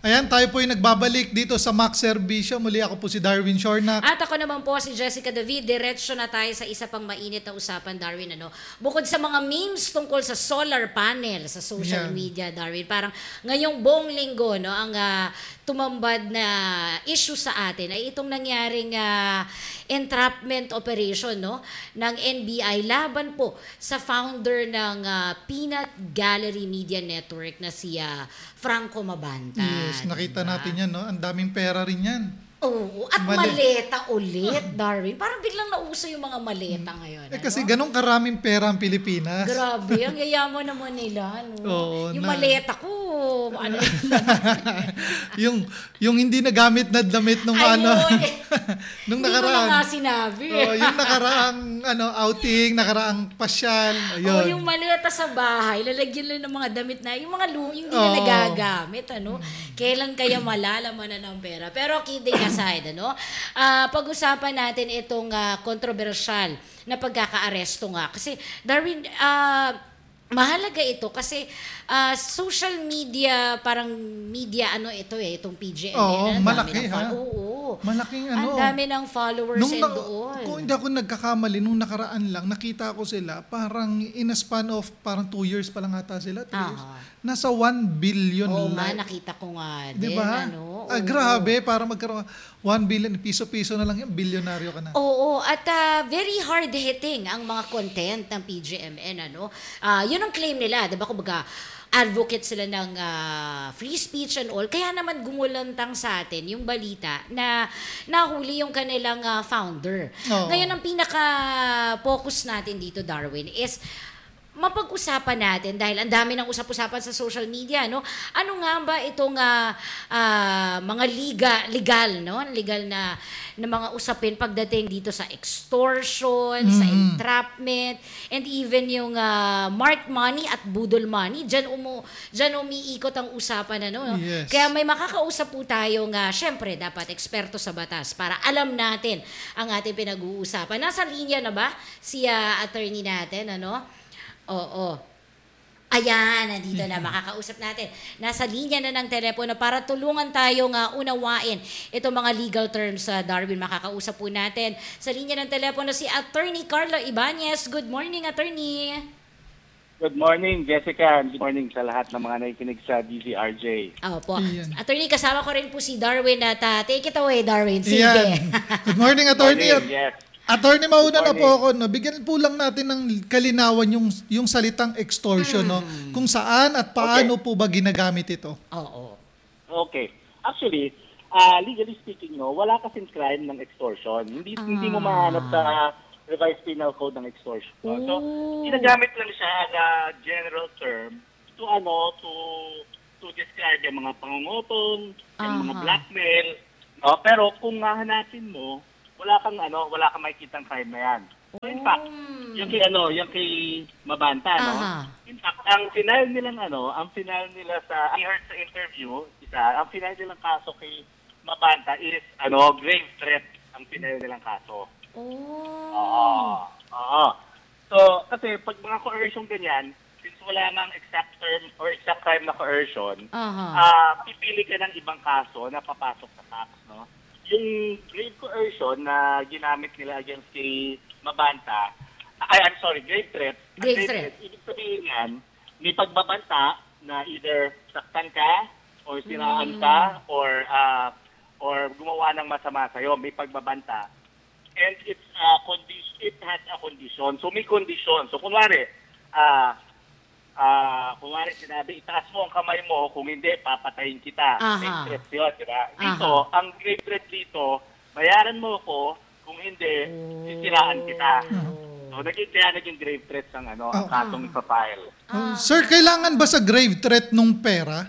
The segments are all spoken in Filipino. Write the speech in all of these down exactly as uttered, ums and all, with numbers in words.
Ayan, tayo po yung nagbabalik dito sa Mac Servisyo. Muli ako po si Darwin Shornac. At ako naman po si Jessica David. Diretso na tayo sa isa pang mainit na usapan, Darwin. Ano? Bukod sa mga memes tungkol sa solar panel sa social Yan. media, Darwin, parang ngayong buong linggo, no, ang uh, tumambad na issue sa atin ay itong nangyaring uh, entrapment operation, no, ng N B I laban po sa founder ng uh, Peanut Gallery Media Network na si uh, Franco Mabanta. Yes, nakita diba? natin yan, no? Ang daming pera rin yan. Oo, at Mali- maleta ulit, Darwin. Parang biglang nauso yung mga maleta ngayon. Eh, ano? kasi ganong karaming pera ang Pilipinas. Grabe, ang yayaman naman nila. No? Oo, yung na- maleta ko, ano yung yung hindi nagamit na damit nung Ayun, ano eh. nung Hindi ko na nakaraan. nga sinabi. Oh, yung nakaraang ano outing, nakaraang pasyal. O Ayun. yung maleta sa bahay, lalagyan lang ng mga damit na, yung mga lu, yung hindi Oo. na nagagamit, ano? Kailan kaya malalaman na ng pera? Pero kidding aside, ano? Ah, pag-usapan natin itong ah, kontrobersyal na pagkaka-aresto nga. Kasi, Darwin, ah, mahalaga ito kasi ah, social media, parang media ano ito eh, itong P G M. Oo, Ang dami malaki, ng ha? fol- Oo. Malaking ano. Ang dami ng followers Nung and na- doon. Kung hindi ako nagkakamali, nung nakaraan lang, nakita ko sila, parang in a span of parang two years pa lang ata sila. Three years. Aha. Nasa one billion. Oo li- nga, nakita ko nga din. Di ba? Ano? Ah, Oo. grabe, para magkaroon one billion, piso-piso na lang yan, bilyonaryo ka na. Oo, at ah, very hard-hitting ang mga content ng P G M N. Ano? Ah, yun ang claim nila, di ba? Kumbaga, advocate sila ng ah, free speech and all. Kaya naman gumulantang sa atin yung balita na nahuli yung kanilang ah, founder. Oo. Ngayon, ang pinaka-focus natin dito, Darwin, is mapag-usapan natin dahil ang dami ng usap-usapan sa social media, no? Ano nga ba itong ah, ah, mga liga, legal, no? Legal na, na mga usapin pagdating dito sa extortion, sa entrapment, and even yung ah, marked money at budol money. Diyan, umu, diyan umiikot ang usapan, ano? No? Yes. Kaya may makakausap po tayo nga, syempre, dapat eksperto sa batas para alam natin ang ating pinag-uusapan. Nasa linya na ba si ah, attorney natin, ano? Oo. Ayan, nandito na, makakausap natin. Nasa linya na ng telepono para tulungan tayo nga unawain itong mga legal terms sa Darwin. Makakausap po natin sa linya ng telepono si Attorney Carlo Ibanez. Good morning, Attorney. Good morning, Jessica. Good morning sa lahat ng mga nakikinig sa D Z R J. Opo. Ayan. Attorney, kasama ko rin po si Darwin at uh, take it away, Darwin. Sige. Yan. Good morning, attorney. Morning, yes. Attorney, mauna na Good po ako. No? Bigyan po lang natin ng kalinawan yung, yung salitang extortion. No? Kung saan at paano po ba ginagamit ito? Oo. Okay. Actually, uh, legally speaking, no, wala kasing crime ng extortion. Hindi hindi mo mahanap sa revised penal code ng extortion. No? So, Oh. ginagamit lang siya as a general term to ano, to to describe yung mga pangungutong, yung mga Aha. blackmail. No? Pero kung hahanapin mo, wala kang ano, wala kang makikitang crime na yan. So in fact, yung kay ano, yung kay Mabanta, no? Aha. In fact, ang final nilang ano, ang final nila sa I heard sa interview, isa, ang final nilang kaso kay Mabanta is ano, grave threat ang final nilang kaso. Oh. Oo. Oo. So, kasi pag mga coercion ganyan, since wala nang exact term or exact crime na coercion, Aha. ah pipili ka ng ibang kaso na papasok sa tax, no? Yung grave coercion na ginamit nila against kay Mabanta, ay, I'm sorry, grave threat. Ang Grave threat. ibig sabihin yan, may pagbabanta na either saktan ka, or siraan ka, or ah, or gumawa ng masama sa'yo, may pagbabanta. And it's a condition, it has a condition. So may condition. So kunwari, ah, ah, kunwari sinabi, itaas mo ang kamay mo, kung hindi, papatayin kita. Aha. Grave threat yun, di ba? Dito, Aha. ang grave threat dito, bayaran mo ko, kung hindi, sisiraan kita. So naging kaya naging grave threats ang ano, ang Oh. kasong ipapile. Oh, sir, kailangan ba sa grave threat nung pera?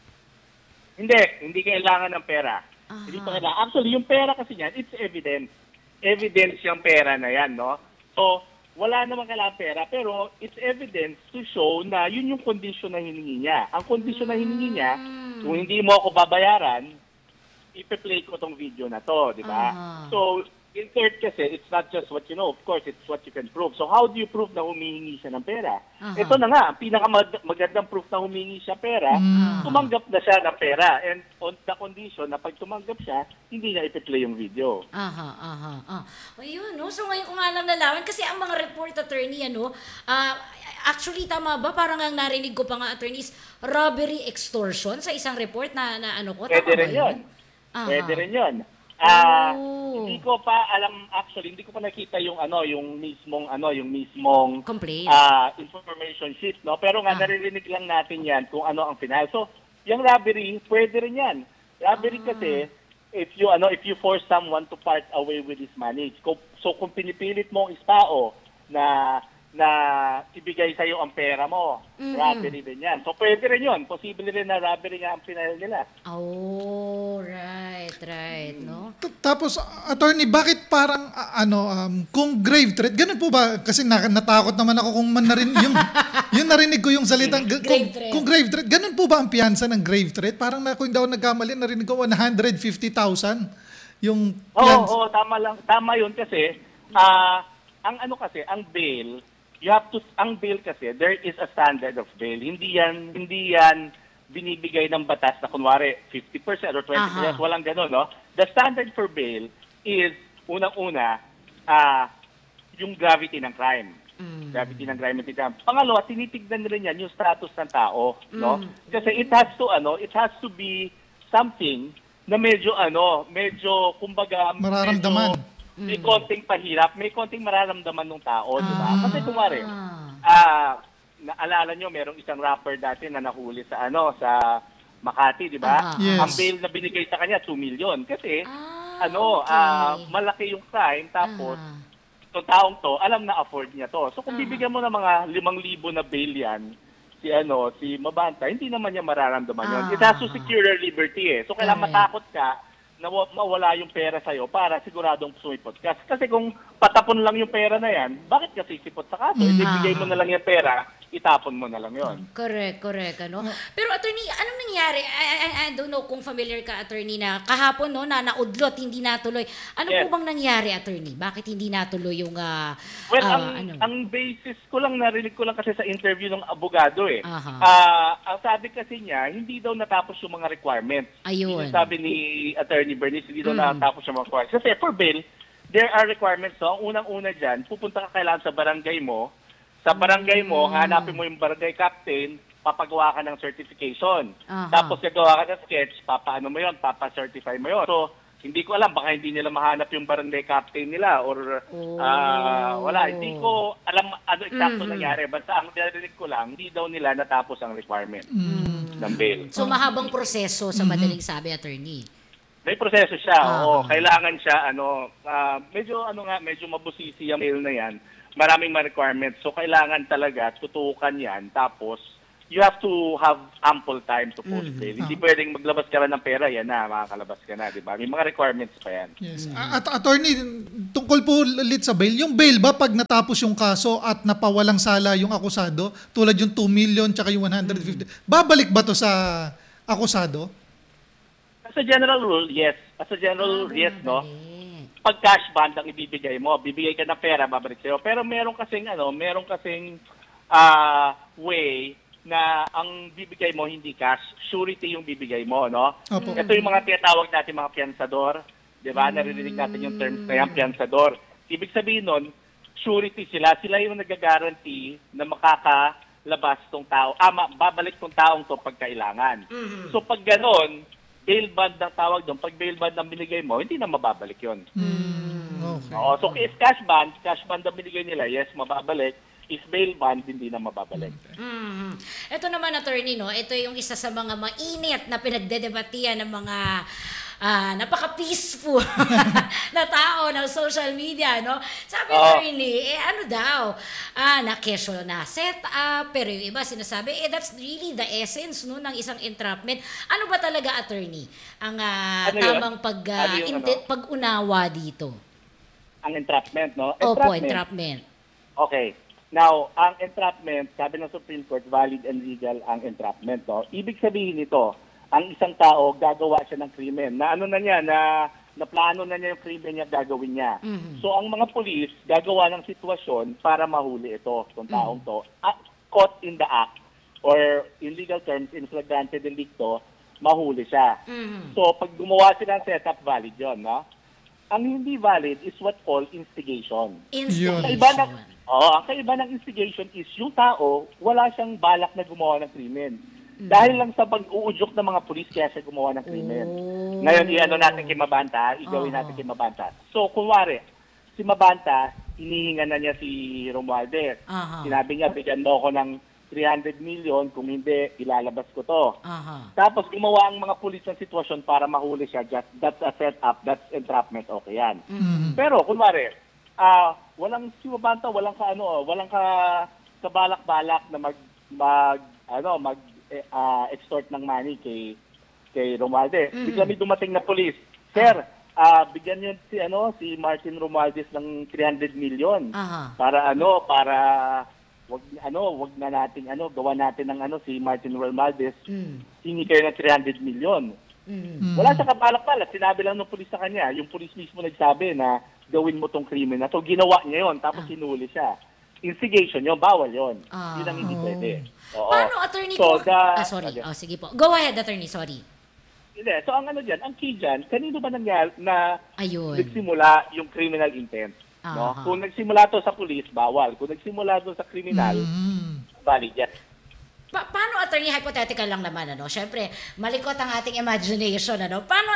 Hindi, hindi kailangan ng pera. Hindi pa kailangan. Actually, yung pera kasi yan, it's evidence. Evidence yung pera na yan, no? So, wala namang kailangan pera, pero it's evidence to show na yun yung condition na hiningi niya. Ang condition na hiningi niya, kung hindi mo ako babayaran, ipe-play ko tong video na to, di ba? Aha. So, in court kasi, it's not just what you know. Of course, it's what you can prove. So how do you prove na humihingi siya ng pera? Aha. Ito na nga, ang pinakamagandang proof na humihingi siya pera, tumanggap na siya ng pera. And on the condition na pag tumanggap siya, hindi niya ipi-play yung video. Aha, aha, ah. Ayun, no? So ngayon ko nga lang nalaman kasi ang mga report attorney, ano, ah, actually tama ba? Parang ang narinig ko pa nga attorneys, robbery extortion sa isang report na, na ano ko. Pwede Tama ba rin yun. Aha. Pwede rin yun. Ah, Oh. hindi ko pa alam actually, hindi ko pa nakita yung ano, yung mismong ano, yung mismong Complaint. ah information sheet, no? Pero nga Ah. naririnig lang natin 'yan kung ano ang final. So, yung robbery, pwede rin 'yan. Robbery Ah. kasi if you ano, if you force someone to part away with his money. Kung- So, kung pinipilit mo ang istao na na ibigay sa'yo ang pera mo, Mhm. robbery din 'yan. So, pwede rin 'yun. Posible rin na robbery nga ang final nila. Oh, right, right, no? T- Tapos, attorney, bakit parang, ah, ano, um, kung grave threat, ganun po ba? Kasi na- natakot naman ako kung man narin, yung, yung narinig ko yung salitang, g- kung, Grave threat. kung grave threat, ganun po ba ang piyansa ng grave threat? Parang na, kung hindi ako nagkamali, narinig ko one hundred fifty thousand yung Oo, piyansa. oo, tama lang. Tama 'yun kasi ah ang ano kasi, ang bail, you have to ang bail kasi there is a standard of bail. Hindi yan hindi yan binibigay ng batas na kunwari fifty percent or twenty percent, Aha. walang gano'n, no? The standard for bail is unang-una ah yung gravity ng crime. Mm. Gravity ng crime. Pangalawa, tinitignan rin yan yung status ng tao, no? Kasi it has to ano, it has to be something na medyo ano, medyo kumbaga Mararamdaman. medyo may konting pahirap, may konting mararamdaman ng tao, di ba? Kasi kumari, Ah. ah, naalala nyo, merong isang rapper dati na nahuli sa ano, sa Makati, di ba? Ah. Yes. Ang bail na binigay sa kanya, two million. Kasi, Ah, ano, okay. ah, malaki yung crime, tapos, Ah. itong taong to, alam na afford niya to. So, kung Ah. bibigyan mo ng mga limang libo na bail yan, si ano, si Mabanta, hindi naman niya mararamdaman yun. Ah. It has to secure your liberty eh. So, kailangan Correct. matakot ka na wa- mawala yung pera sa'yo para siguradong sumipot ka. Kasi kung patapon lang yung pera na yan, bakit ka sisipot sa kaso? Mm. Ibigay mo na lang yung pera, itapon mo na lang yon. Correct, correct, ano? Pero attorney, anong nangyari? I, I, I don't know kung familiar ka, attorney, na kahapon, no, na naudlot, hindi natuloy. Ano Yes. po bang nangyari, attorney? Bakit hindi natuloy yung, ah, Well, ah, ang, ano? ang basis ko lang, narinig ko lang kasi sa interview ng abogado eh. Aha. Ah, ang sabi kasi niya, hindi daw natapos yung mga requirements. Ayun. Yung sabi ni Attorney Bernice, hindi daw Mm. natapos yung mga requirements. Kasi for bail, there are requirements. So, ang unang-una dyan, pupunta ka kailangan sa barangay mo. Sa barangay mo, Mm. hanapin mo yung barangay captain, papagawa ka ng certification. Aha. Tapos gagawa ka ng sketch, papaano mo yun, papa-certify mo yun. So, hindi ko alam, baka hindi nila mahanap yung barangay captain nila or Oh. ah, wala. Hindi ko alam ano eksakto Mhm. nangyari. Basta ang narinig ko lang, hindi daw nila natapos ang requirement ng bail. So, mahabang proseso sa madaling sabi, attorney. May proseso siya. Ah. Oo, kailangan siya ano, ah, medyo ano nga, medyo mabusisi yung bail na 'yan. Maraming mga requirements. So kailangan talaga tutukan 'yan. Tapos you have to have ample time to post bail. Hindi pwedeng maglabas ka lang ng pera, yan na, makakalabas ka na, di ba? May mga requirements pa yan. Yes. At attorney, tungkol po ulit sa bail, yung bail ba pag natapos yung kaso at napawalang sala yung akusado, tulad yung two million tsaka yung one hundred fifty, babalik ba to sa akusado? As a general rule, yes. As a general, Ah, yes, no? bumabalik. Pag cash bond ang ibibigay mo, bibigay ka ng pera, babalik sa'yo. Pero meron kasing, ano, meron kasing ah, way na ang bibigay mo hindi cash, surety yung bibigay mo, no? Opo. Ito yung mga tinatawag natin mga piyansador, di ba? Naririnig natin yung terms na yan, piyansador. Ibig sabihin nun, surety sila. Sila yung nag-guarantee na makakalabas tong tao, ah, ma- babalik tong taong to pag kailangan. So pag ganon, bail bond ang tawag doon, pag bail bond ang binigay mo, hindi na mababalik yon. Mm, okay. Oo, so if cash bond, cash bond ang binigay nila, yes, mababalik. If bail bond, hindi na mababalik. Mhm. Ito naman, attorney, no? Ito yung isa sa mga mainit na pinagdedebatihan ng mga ah, napaka-peaceful na tao ng social media, no? Sabi, Oo. attorney, eh ano daw? Ah, na-kesyo na set up, pero yung iba sinasabi, eh that's really the essence, no, ng isang entrapment. Ano ba talaga, attorney, ang ah, Ano yun? tamang pag, ah, Ano yung inte- ano? pag-unawa dito? Ang entrapment, no? Opo, entrapment. Okay. Now, ang entrapment, sabi ng Supreme Court, valid and legal ang entrapment. No? Ibig sabihin nito, ang isang tao gagawa siya ng krimen na ano na niya, na na plano na niya yung krimen niya gagawin niya. Mhm. So ang mga pulis gagawa ng sitwasyon para mahuli ito, itong taong to. At caught in the act or in legal terms, in flagrante delicto, mahuli siya. Mhm. So pag gumawa sila ng setup, valid yun, no? Ang hindi valid is what called instigation. Instigation. Ang kaiba ng, oh, ang kaiba ng instigation is yung tao, wala siyang balak na gumawa ng krimen. Dahil lang sa pag-uudyok ng mga pulis kaya siya gumawa ng krimen. Oh. Ngayon, i-ano natin kay Mabanta, igawin Oo. natin kay Mabanta. So, kunwari, si Mabanta, hinihinga na niya si Romualdez. Aha. Sinabi niya, bigyan mo ako ng three hundred million, kung hindi, ilalabas ko to. Aha. Tapos gumawa ang mga pulis ng sitwasyon para mahuli siya. Just, that's a setup, that's entrapment, okay yan. Mhm. Pero kunwari, ah, walang si Mabanta, walang ka ano, walang ka kabalak-balak na mag mag ano, mag eh, ah, extort ng money kay kay Romualdez. Mhm. Bigla may dumating na pulis. Sir, ah, bigyan niyo si ano, si Martin Romualdez ng three hundred million. Aha. Para ano, para wag ano, wag na nating ano, gawa natin ng ano si Martin Romualdez. Mm. Hingi kayo ng three hundred million. Mm. Mhm. Wala sa kabalak-balak. Sinabi lang ng pulis sa kanya. Yung pulis mismo nagsabi na gawin mo tong krimen na to. Ginawa niya yon, tapos hinuli siya. Instigation yun, bawal yun. Ah. Yun ang hindi pwede. Oo. Paano, attorney So, po? the- ah, sorry. okay. Oh, sige po. Go ahead, attorney. Sorry. Hindi. So, ang ano dyan, ang key dyan, kanino ba nangyari na Ayun. nagsimula yung criminal intent? No? Aha. Kung nagsimula to sa pulis, bawal. Kung nagsimula to sa kriminal, Mhm. valid yan. Pa- paano, attorney, hypothetical lang naman, ano? Siyempre, malikot ang ating imagination, ano? Paano